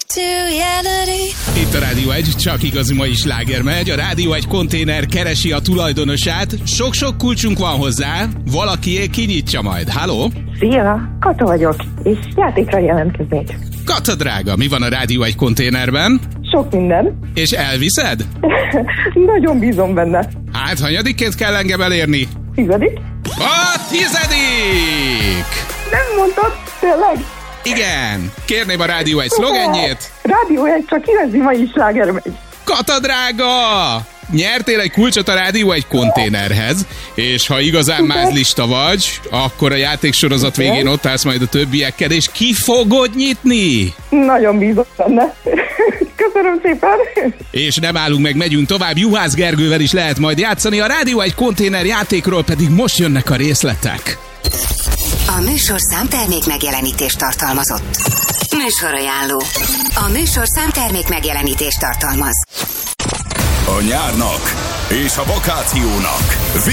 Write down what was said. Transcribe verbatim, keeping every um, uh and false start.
Itt a Rádió egy, csak igazi mai sláger megy. A Rádió egy konténer keresi a tulajdonosát. Sok-sok kulcsunk van hozzá. Valakié kinyitja majd. Halló? Szia, Kata vagyok, és játékra jelentkeznék. Kata drága, mi van a Rádió egy konténerben? Sok minden. És elviszed? Nagyon bízom benne. Hát, hanyadikként kell engem elérni? Tizedik? A tizedik! Nem mondtad, tényleg? Igen, kérném a Rádió egy szlogenjét. Rádió egy, csak igazi mai sláger megy. Kata drága! Nyertél egy kulcsot a Rádió egy konténerhez, és ha igazán mázlista vagy, akkor a játéksorozat végén ott állsz majd a többiekkel, és ki fogod nyitni? Nagyon bízom benne. Köszönöm szépen. És nem állunk meg, megyünk tovább. Juhász Gergővel is lehet majd játszani. A Rádió egy konténer játékról pedig most jönnek a részletek. A műsor számtermék megjelenítést tartalmazott. Műsorajánló. A műsor számtermék megjelenítést tartalmaz. A nyárnak és a vakációnak